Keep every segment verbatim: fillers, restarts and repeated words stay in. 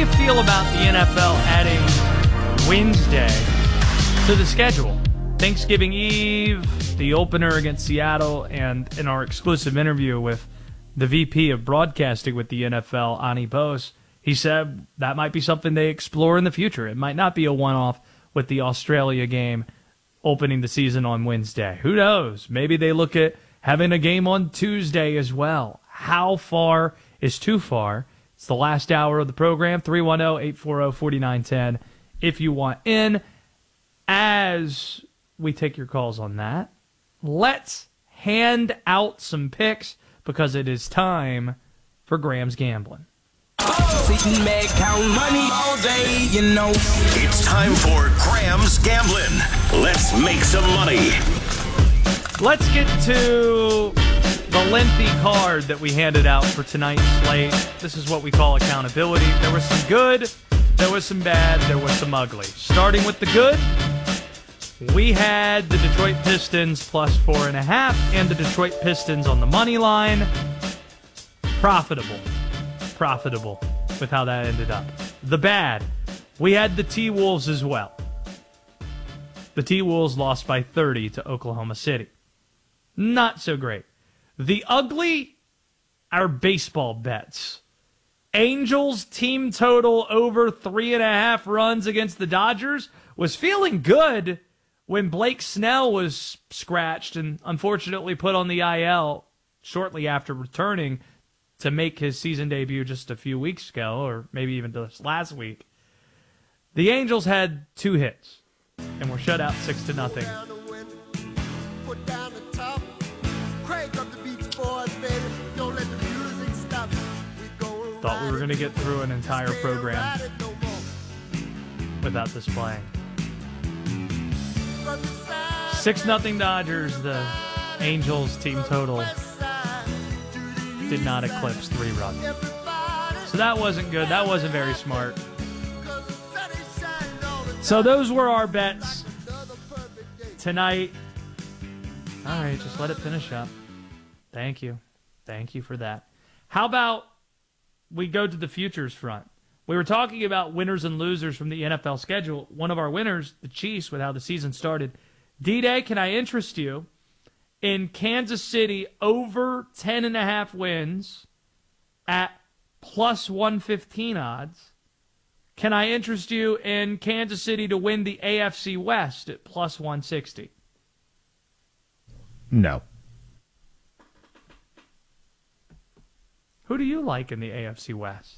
you feel about the N F L adding Wednesday to the schedule? Thanksgiving Eve, the opener against Seattle, and in our exclusive interview with the V P of broadcasting with the N F L, Ani Bose, he said that might be something they explore in the future. It might not be a one-off with the Australia game opening the season on Wednesday. Who knows? Maybe they look at having a game on Tuesday as well. How far is too far? It's the last hour of the program, three one zero, eight four zero, four nine one zero if you want in. As we take your calls on that, let's hand out some picks because it is time for Graham's Gambling. Sitting back, count money all day, you know. It's time for Graham's Gambling. Let's make some money. Let's get to the lengthy card that we handed out for tonight's slate. This is what we call accountability. There was some good, there was some bad, there was some ugly. Starting with the good, we had the Detroit Pistons plus four and a half and the Detroit Pistons on the money line. Profitable. Profitable with how that ended up. The bad, we had the T-Wolves as well. The T-Wolves lost by thirty to Oklahoma City. Not so great. The ugly, our baseball bets. Angels team total over three and a half runs against the Dodgers was feeling good when Blake Snell was scratched and unfortunately put on the I L shortly after returning to make his season debut just a few weeks ago, or maybe even just last week. The Angels had two hits and were shut out six to nothing. Thought we were going to get through an entire program without this playing. six nothing Dodgers, the Angels team total did not eclipse three runs. So that wasn't good. That wasn't very smart. So those were our bets tonight. All right, just let it finish up. Thank you. Thank you for that. How about we go to the futures front? We were talking about winners and losers from the N F L schedule. One of our winners, the Chiefs, with how the season started. D-Day, can I interest you in Kansas City over ten and a half wins at plus one fifteen odds? Can I interest you in Kansas City to win the A F C West at plus one sixty? No. Who do you like in the A F C West?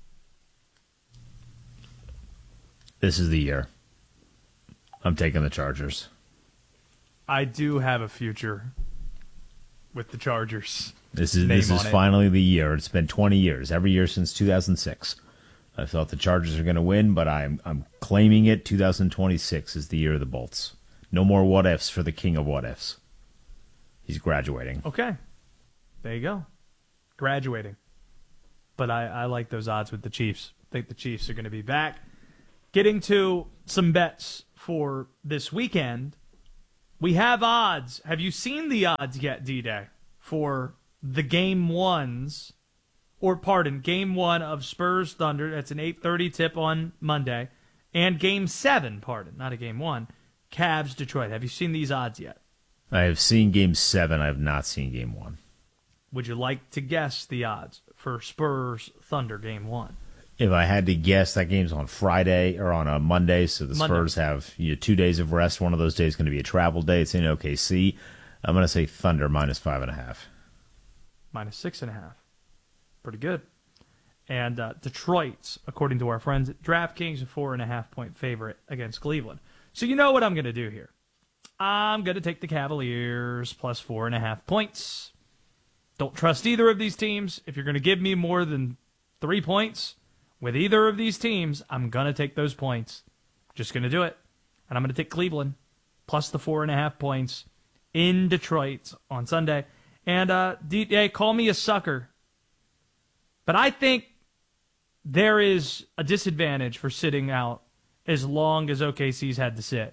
This is the year. I'm taking the Chargers. I do have a future with the Chargers. This is Name this is on it. finally the year. It's been twenty years, every year since two thousand six. I thought the Chargers are going to win, but I'm I'm claiming it. two thousand twenty-six is the year of the Bolts. No more what ifs for the king of what ifs. He's graduating. Okay. There you go. Graduating. But I, I like those odds with the Chiefs. I think the Chiefs are going to be back. Getting to some bets for this weekend. We have odds. Have you seen the odds yet, D-Day, for the game ones, or pardon, game one of Spurs Thunder? That's an eight thirty tip on Monday. And game seven, pardon, not a game one, Cavs Detroit. Have you seen these odds yet? I have seen game seven. I have not seen game one. Would you like to guess the odds for Spurs Thunder game one? If I had to guess, that game's on Friday or on a Monday, so the Monday. Spurs have you know, two days of rest. One of those days is going to be a travel day. It's in O K C. I'm going to say Thunder minus five and a half. Minus six and a half. Pretty good. And uh, Detroit, according to our friends at DraftKings, a four and a half point favorite against Cleveland. So you know what I'm going to do here. I'm going to take the Cavaliers plus four and a half points. Don't trust either of these teams. If you're going to give me more than three points with either of these teams, I'm going to take those points. Just going to do it. And I'm going to take Cleveland plus the four and a half points in Detroit on Sunday. And uh, D J, call me a sucker, but I think there is a disadvantage for sitting out as long as O K C's had to sit.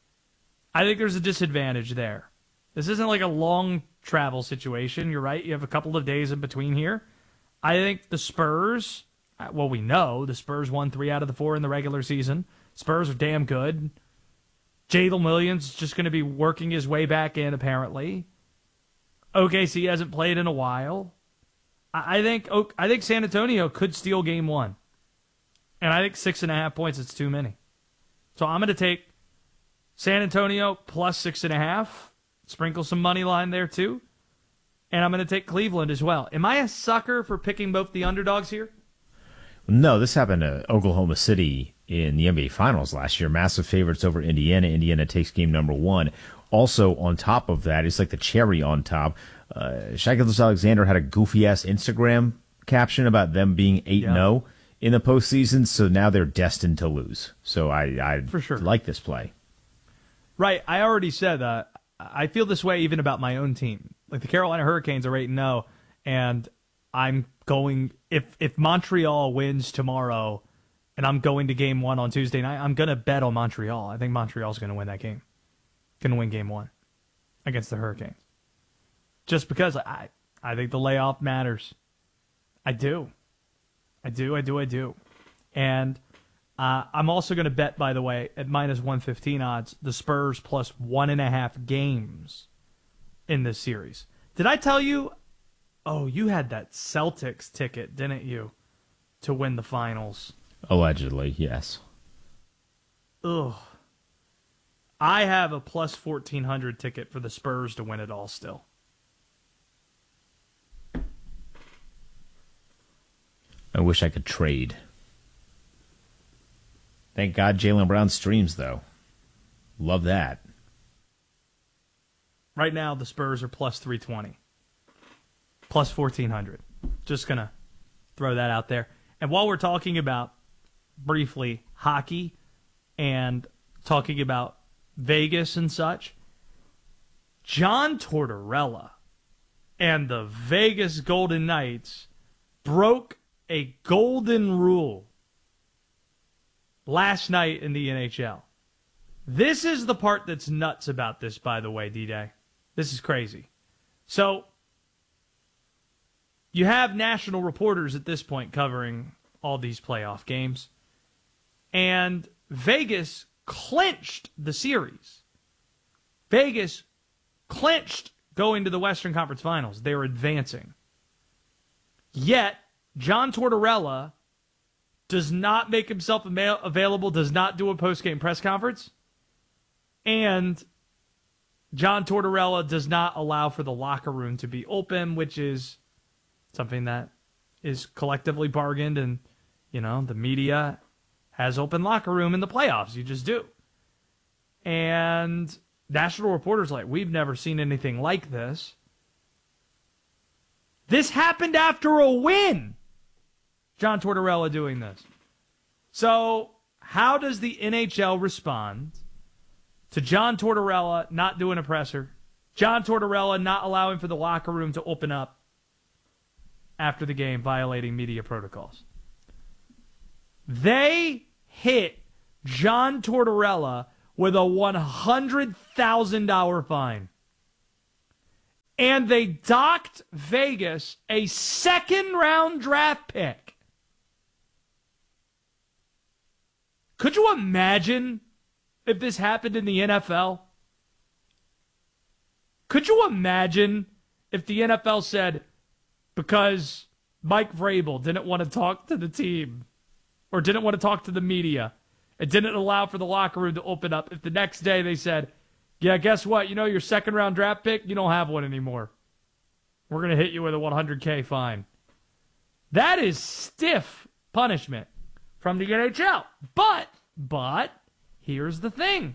I think there's a disadvantage there. This isn't like a long travel situation. You're right. You have a couple of days in between here. I think the Spurs, Uh, Well, we know the Spurs won three out of the four in the regular season. Spurs are damn good. Jalen Williams is just going to be working his way back in, apparently. O K C hasn't played in a while. I I think O- I think San Antonio could steal game one. And I think six and a half points is too many. So I'm going to take San Antonio plus six and a half. Sprinkle some money line there, too. And I'm going to take Cleveland as well. Am I a sucker for picking both the underdogs here? No, this happened to Oklahoma City in the N B A Finals last year. Massive favorites over Indiana. Indiana takes game number one. Also, on top of that, it's like the cherry on top. Uh, Shai Gilgeous-Alexander had a goofy-ass Instagram caption about them being eight and oh in the postseason, so now they're destined to lose. So I, I For sure. like this play. Right. I already said uh, I feel this way even about my own team. Like the Carolina Hurricanes are eight and oh, and I'm going if if Montreal wins tomorrow and I'm going to game one on Tuesday night, I'm going to bet on Montreal. I think Montreal's going to win that game. Going to win game one against the Hurricanes. Just because I, I think the layoff matters. I do. I do, I do, I do. And uh, I'm also going to bet, by the way, at minus one fifteen odds, the Spurs plus one and a half games in this series. Did I tell you? Oh, you had that Celtics ticket, didn't you, to win the finals? Allegedly, yes. Ugh. I have a plus fourteen hundred ticket for the Spurs to win it all still. I wish I could trade. Thank God Jaylen Brown streams, though. Love that. Right now, the Spurs are plus three twenty. Plus fourteen hundred. Just going to throw that out there. And while we're talking about, briefly, hockey and talking about Vegas and such, John Tortorella and the Vegas Golden Knights broke a golden rule last night in the N H L. This is the part that's nuts about this, by the way, D-Day. This is crazy. So, you have national reporters at this point covering all these playoff games. And Vegas clinched the series. Vegas clinched going to the Western Conference Finals. They were advancing. Yet, John Tortorella does not make himself ama- available, does not do a post-game press conference, and John Tortorella does not allow for the locker room to be open, which is something that is collectively bargained, and, you know, the media has open locker room in the playoffs. You just do. And national reporters like, we've never seen anything like this. This happened after a win. John Tortorella doing this. So, how does the N H L respond to John Tortorella not doing a presser, John Tortorella not allowing for the locker room to open up after the game, violating media protocols? They hit John Tortorella with a one hundred thousand dollars fine. And they docked Vegas a second-round draft pick. Could you imagine if this happened in the N F L? Could you imagine if the N F L said, because Mike Vrabel didn't want to talk to the team or didn't want to talk to the media and didn't allow for the locker room to open up, if the next day they said, yeah, guess what? You know, your second round draft pick, you don't have one anymore. We're going to hit you with a one hundred K fine. That is stiff punishment from the N H L. But, but, here's the thing.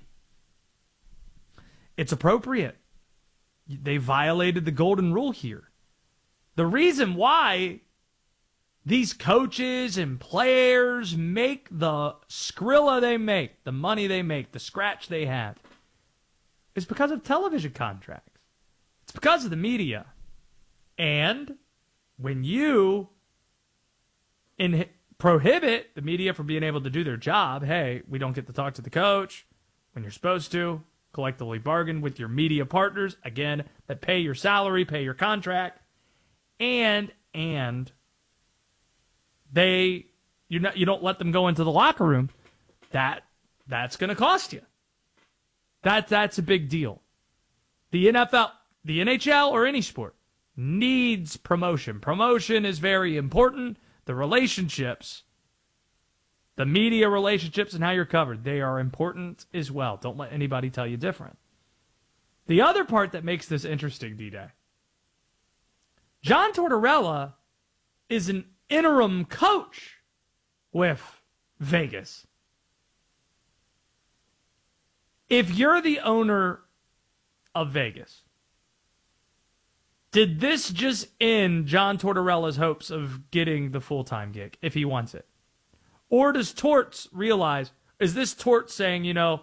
It's appropriate. They violated the golden rule here. The reason why these coaches and players make the skrilla they make, the money they make, the scratch they have, is because of television contracts. It's because of the media. And when you in, prohibit the media from being able to do their job, hey, we don't get to talk to the coach when you're supposed to, collectively bargain with your media partners, again, that pay your salary, pay your contract, and, and they you not, you don't let them go into the locker room, that that's going to cost you. That that's a big deal. The N F L, the N H L, or any sport needs promotion. Promotion is very important. The relationships, the media relationships, and how you're covered, they are important as well. Don't let anybody tell you different. The other part that makes this interesting, D-Day, John Tortorella is an interim coach with Vegas. If you're the owner of Vegas, did this just end John Tortorella's hopes of getting the full-time gig if he wants it? Or does Torts realize, is this Torts saying, you know,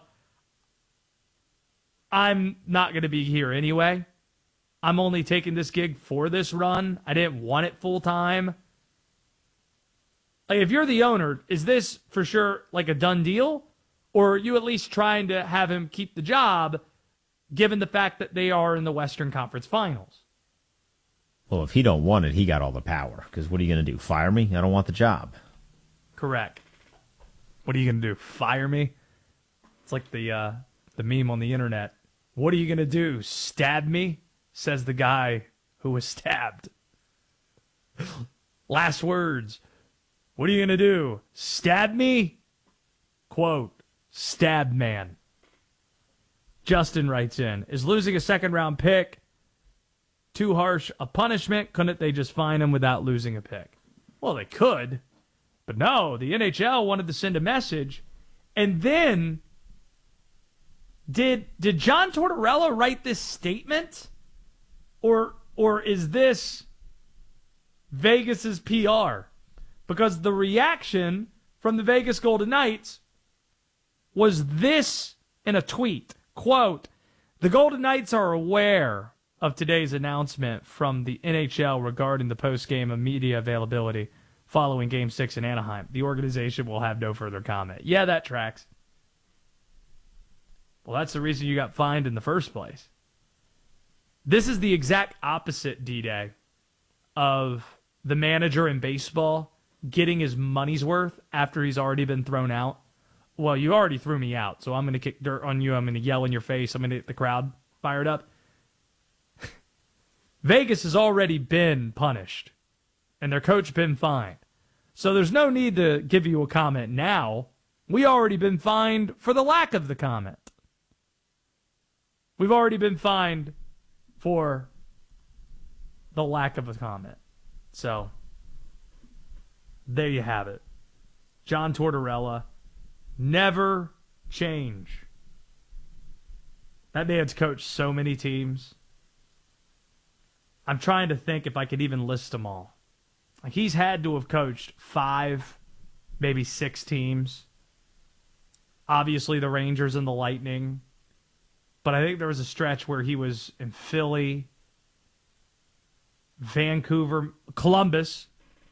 I'm not going to be here anyway. I'm only taking this gig for this run. I didn't want it full-time. Like, if you're the owner, is this for sure like a done deal? Or are you at least trying to have him keep the job given the fact that they are in the Western Conference Finals? Well, if he don't want it, he got all the power. Because what are you going to do? Fire me? I don't want the job. Correct. What are you going to do? Fire me? It's like the uh, the meme on the internet. What are you going to do? Stab me? Says the guy who was stabbed. Last words. What are you going to do? Stab me? Quote, stab man. Justin writes in, is losing a second round pick too harsh a punishment? Couldn't they just fine him without losing a pick? Well, they could. But no, the N H L wanted to send a message. And then, did did John Tortorella write this statement? Or or is this Vegas's P R? Because the reaction from the Vegas Golden Knights was this in a tweet. Quote, the Golden Knights are aware of today's announcement from the N H L regarding the post-game media availability following Game six in Anaheim. The organization will have no further comment. Yeah, that tracks. Well, that's the reason you got fined in the first place. This is the exact opposite, D-Day, of the manager in baseball getting his money's worth after he's already been thrown out. Well, you already threw me out, so I'm going to kick dirt on you. I'm going to yell in your face. I'm going to get the crowd fired up. Vegas has already been punished, and their coach been fined. So there's no need to give you a comment now. We already been fined for the lack of the comment. We've already been fined for the lack of a comment. So there you have it. John Tortorella, never change. That man's coached so many teams. I'm trying to think if I could even list them all. Like, he's had to have coached five, maybe six teams. Obviously, the Rangers and the Lightning. But I think there was a stretch where he was in Philly, Vancouver, Columbus,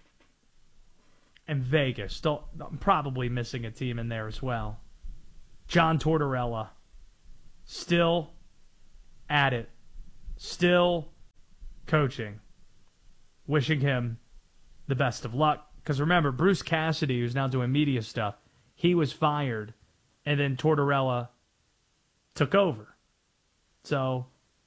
and Vegas. Still, I'm probably missing a team in there as well. John Tortorella, still at it. Still coaching. Wishing him the best of luck. Because remember, Bruce Cassidy, who's now doing media stuff, he was fired, and then Tortorella took over. So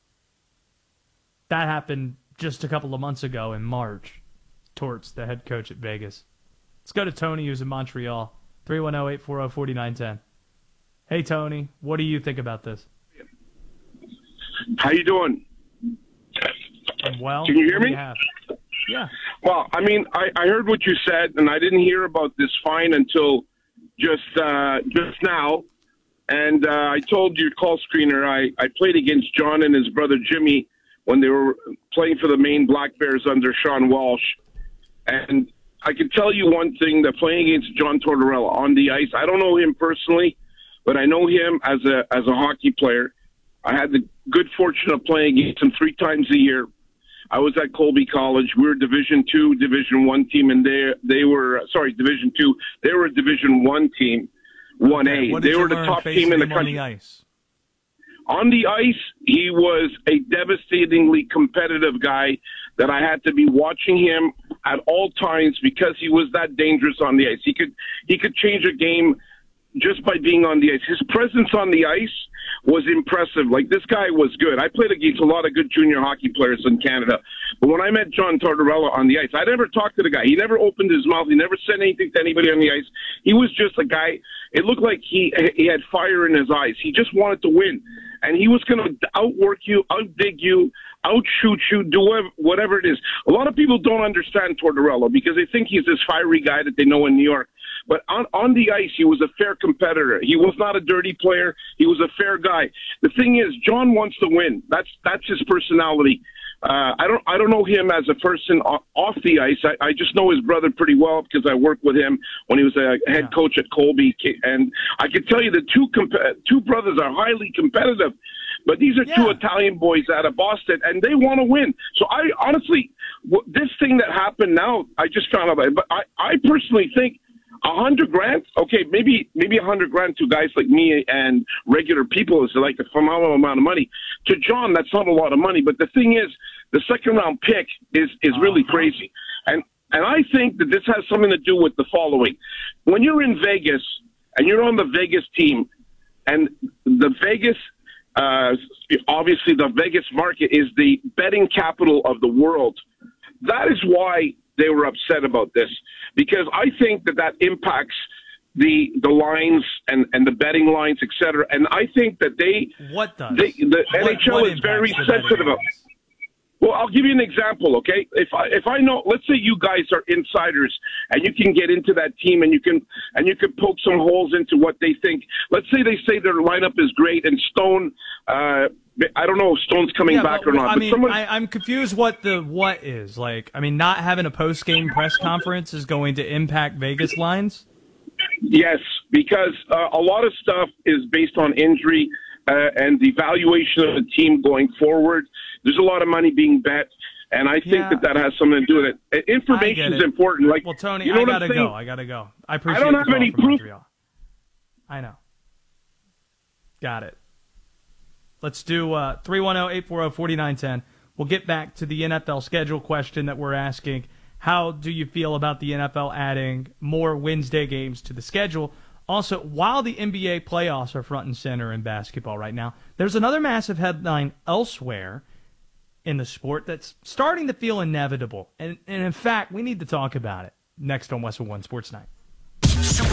that happened just a couple of months ago in March. Torts, the head coach at Vegas. Let's go to Tony, who's in Montreal. three one zero, eight four zero, four nine one zero. Hey, Tony, what do you think about this? How you doing? I'm well. Can you hear What do me? you have? Yeah. Well, I mean, I, I heard what you said, and I didn't hear about this fine until just uh, just now. And uh, I told your call screener I, I played against John and his brother Jimmy when they were playing for the Maine Black Bears under Sean Walsh. And I can tell you one thing, that playing against John Tortorella on the ice, I don't know him personally, but I know him as a as a hockey player. I had the good fortune of playing against him three times a year. I was at Colby College. We were Division Two, Division One team, and they they were sorry, Division Two. They were a Division One team, One A. What did They you were the learn top facing team in the him country. on the ice? On the ice, he was a devastatingly competitive guy that I had to be watching him at all times because he was that dangerous on the ice. He could he could change a game just by being on the ice. His presence on the ice was impressive. Like, this guy was good. I played against a lot of good junior hockey players in Canada. But when I met John Tortorella on the ice, I never talked to the guy. He never opened his mouth. He never said anything to anybody on the ice. He was just a guy. It looked like he he had fire in his eyes. He just wanted to win. And he was going to outwork you, outdig you, outshoot you, do whatever, whatever it is. A lot of people don't understand Tortorella because they think he's this fiery guy that they know in New York. But on, on the ice, he was a fair competitor. He was not a dirty player. He was a fair guy. The thing is, John wants to win. That's that's his personality. Uh, I don't I don't know him as a person off the ice. I, I just know his brother pretty well because I worked with him when he was a head coach at Colby. And I can tell you the two comp- two brothers are highly competitive. But these are yeah. two Italian boys out of Boston, and they want to win. So I honestly, this thing that happened now, I just found out about it. But I, I personally think a hundred grand, okay, maybe maybe a hundred grand to guys like me and regular people is like a phenomenal amount of money. To John, that's not a lot of money. But the thing is, the second round pick is is really uh-huh. crazy, and and I think that this has something to do with the following: when you're in Vegas and you're on the Vegas team, and the Vegas. Uh, obviously, the Vegas market is the betting capital of the world. That is why they were upset about this, because I think that that impacts the the lines and, and the betting lines, et cetera. And I think that they what does they, the what, N H L what is very sensitive about. Lines? Well, I'll give you an example, okay? If I if I know, let's say you guys are insiders and you can get into that team and you can and you can poke some holes into what they think. Let's say they say their lineup is great and Stone, uh, I don't know if Stone's coming yeah, back but, or not. I but mean, someone, I, I'm confused what the what is. Like, I mean, not having a post-game press conference is going to impact Vegas lines? Yes, because uh, a lot of stuff is based on injury uh, and the valuation of the team going forward. There's a lot of money being bet, and I think yeah. that that has something to do with it. Information is important. Like, well, Tony, you know I gotta go. I gotta go. I appreciate. I don't the have call any from proof. Montreal. I know. Got it. Let's do uh, three one zero, eight four zero, four nine one zero. We'll get back to the N F L schedule question that we're asking. How do you feel about the N F L adding more Wednesday games to the schedule? Also, while the N B A playoffs are front and center in basketball right now, there's another massive headline elsewhere in the sport that's starting to feel inevitable. And, and in fact, we need to talk about it next on Westwood One Sports Night.